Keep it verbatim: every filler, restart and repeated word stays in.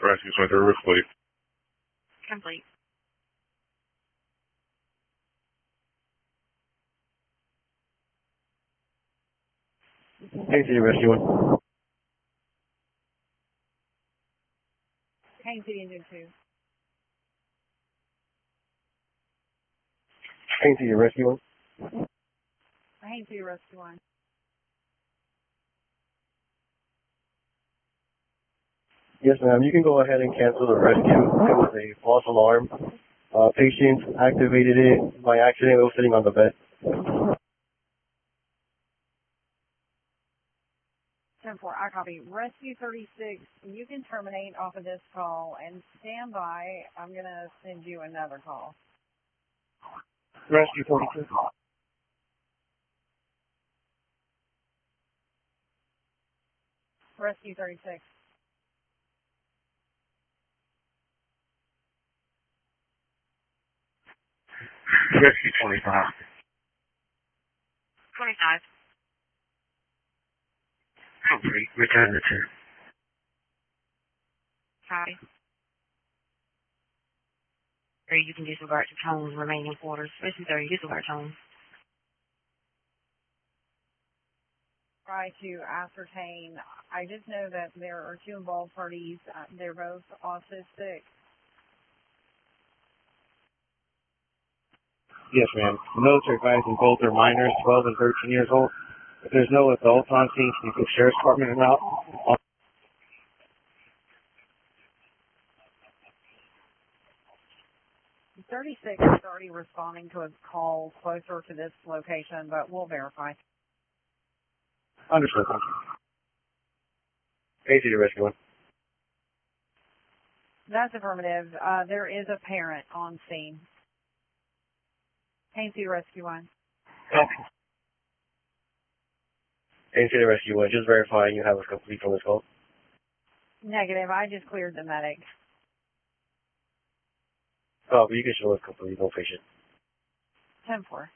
Rescue Center, complete. Complete. Haines City Rescue one. Haines City Engine two. Haines City Rescue one. Haines City Rescue one. Yes, ma'am. You can go ahead and cancel the rescue. It was a false alarm. Uh, patient activated it by accident. It was sitting on the bed. ten four, I copy. Rescue thirty-six, you can terminate off of this call and stand by. I'm going to send you another call. Rescue forty-two. Rescue thirty-six. Rescue twenty-five. twenty-five. Complete. Return the two. Copy. Or you can disregard the tones remaining quarters. Rescue thirty, disregard tones. Try to ascertain. I just know that there are two involved parties. Uh, they're both autistic. Yes, ma'am. Notes are advising both are minors, twelve and thirteen years old. If there's no adults on scene, can you put Sheriff's Department or not? thirty-six is already responding to a call closer to this location, but we'll verify. Understood. Thank you. Haines City Rescue one. That's affirmative. Uh, there is a parent on scene. Haines City Rescue one. Okay. Haines City Rescue one. Just verifying you have us complete from this call. Negative. I just cleared the medic. Oh, but you can show us complete, no patient. ten four.